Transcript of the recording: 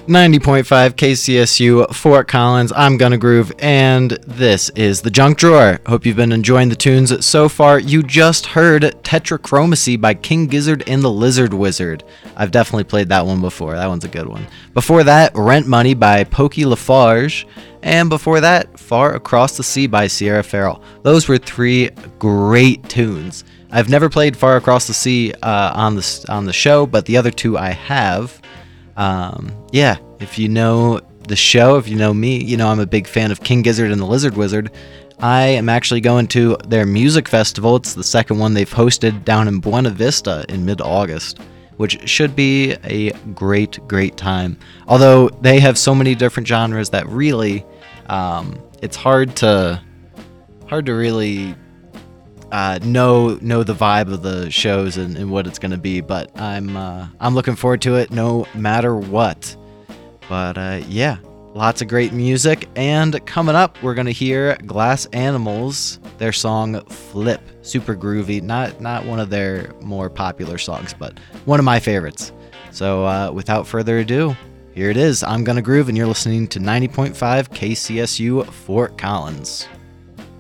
90.5 KCSU, Fort Collins. I'm Gonna Groove, and this is the Junk Drawer. Hope you've been enjoying the tunes so far. You just heard Tetrachromacy by King Gizzard and the Lizard Wizard. I've definitely played that one before. That one's a good one. Before that, Rent Money by Pokey Lafarge. And before that, Far Across the Sea by Sierra Farrell. Those were three great tunes. I've never played Far Across the Sea on the show, but the other two I have. If you know the show, if you know me, you know I'm a big fan of King Gizzard and the Lizard Wizard. I am actually going to their music festival. It's the second one they've hosted down in Buena Vista in mid-August, which should be a great, great time. Although they have so many different genres that really, it's hard to really know the vibe of the shows and what it's going to be, but I'm looking forward to it no matter what. But lots of great music, and coming up we're going to hear Glass Animals, their song Flip. Super groovy, not one of their more popular songs, but one of my favorites. So without further ado, here it is. I'm Gonna Groove, and you're listening to 90.5 KCSU Fort Collins.